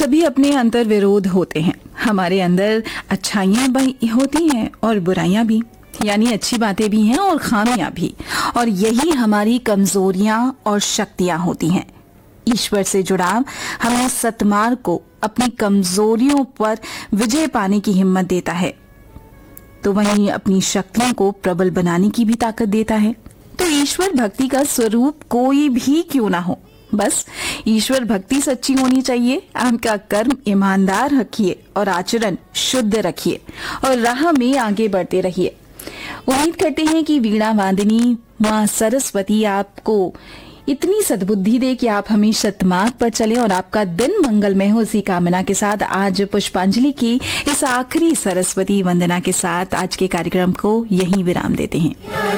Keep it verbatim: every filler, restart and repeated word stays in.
सभी अपने अंतर विरोध होते हैं। हमारे अंदर अच्छाइयां भी होती हैं और बुराइयां भी, यानी अच्छी बातें भी हैं और खामियां भी, और यही हमारी कमजोरियां और शक्तियां होती हैं। ईश्वर से जुड़ाव हमें सतमार्ग को अपनी कमजोरियों पर विजय पाने की हिम्मत देता है, तो वहीं अपनी शक्तियों को प्रबल बनाने की भी ताकत देता है। तो ईश्वर भक्ति का स्वरूप कोई भी क्यों ना हो, बस ईश्वर भक्ति सच्ची होनी चाहिए। आपका कर्म ईमानदार रखिए और आचरण शुद्ध रखिए और राह में आगे बढ़ते रहिए। उम्मीद करते हैं कि वीणा वादिनी मां सरस्वती आपको इतनी सद्बुद्धि दे कि आप हमेशा सतमार्ग पर चले और आपका दिन मंगलमय हो। इसी कामना के साथ आज पुष्पांजलि की इस आखिरी सरस्वती वंदना के साथ आज के कार्यक्रम को यहीं विराम देते हैं।